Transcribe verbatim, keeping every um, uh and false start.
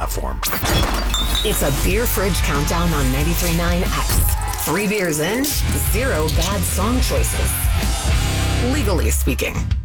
platform. It's a beer fridge countdown on ninety-three point nine X. Three beers in, zero bad song choices. Legally speaking.